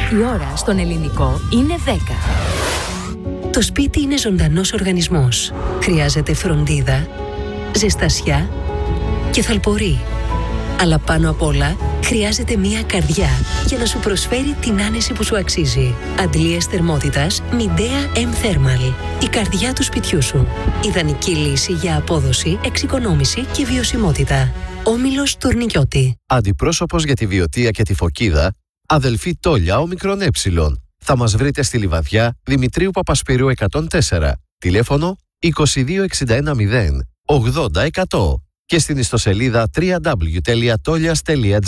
Η ώρα στον ελληνικό είναι 10. Το σπίτι είναι ζωντανός οργανισμός. Χρειάζεται φροντίδα, ζεστασιά και θαλπορή. Αλλά πάνω απ' όλα, χρειάζεται μία καρδιά για να σου προσφέρει την άνεση που σου αξίζει. Αντλίες θερμότητας Midea M-Thermal. Η καρδιά του σπιτιού σου. Ιδανική λύση για απόδοση, εξοικονόμηση και βιωσιμότητα. Όμιλος Τουρνικιώτη. Αντιπρόσωπος για τη Βιωτία και τη Φωκίδα, αδελφή Τόλια Όμικρον Ε. Θα μας βρείτε στη Λιβαδιά Δημητρίου Παπασπυρίου 104. Τηλέφωνο 2261 0 80 100 και στην ιστοσελίδα www.tolias.gr.